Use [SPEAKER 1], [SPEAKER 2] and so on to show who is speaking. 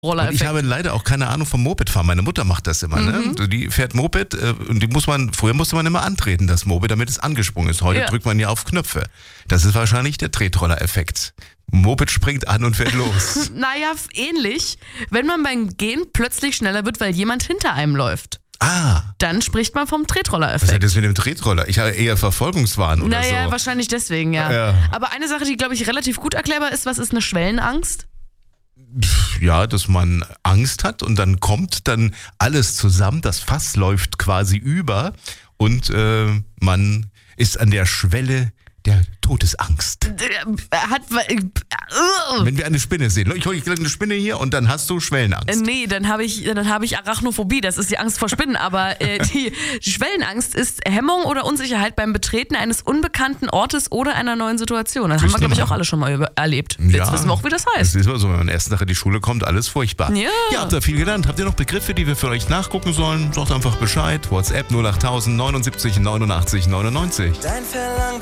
[SPEAKER 1] Und ich habe leider auch keine Ahnung vom Mopedfahren. Meine Mutter macht das immer. Ne? Die fährt Moped und früher musste man immer antreten, das Moped, damit es angesprungen ist. Heute drückt man ja auf Knöpfe. Das ist wahrscheinlich der Tretroller-Effekt. Moped springt an und fährt los.
[SPEAKER 2] Naja, ähnlich. Wenn man beim Gehen plötzlich schneller wird, weil jemand hinter einem läuft. Dann spricht man vom Tretroller-Effekt.
[SPEAKER 1] Was hat das mit dem Tretroller? Ich habe eher Verfolgungswahn oder so.
[SPEAKER 2] Naja, wahrscheinlich deswegen, ja. Aber eine Sache, die, glaube ich, relativ gut erklärbar ist, was ist eine Schwellenangst?
[SPEAKER 1] Ja, dass man Angst hat und dann kommt dann alles zusammen, das Fass läuft quasi über und man ist an der Schwelle der Todesangst. Wenn wir eine Spinne sehen. Ich hole eine Spinne hier und dann hast du Schwellenangst.
[SPEAKER 2] Nee, dann habe ich Arachnophobie, das ist die Angst vor Spinnen. Aber die Schwellenangst ist Hemmung oder Unsicherheit beim Betreten eines unbekannten Ortes oder einer neuen Situation. Das haben wir, glaube ich, auch alle schon mal erlebt. Jetzt wissen wir auch, wie das heißt.
[SPEAKER 1] Das ist immer so, wenn man erst nach in die Schule kommt, alles furchtbar.
[SPEAKER 2] Ja.
[SPEAKER 1] Habt ihr viel gelernt? Habt ihr noch Begriffe, die wir für euch nachgucken sollen? Sagt einfach Bescheid. WhatsApp 08000 79 89 99.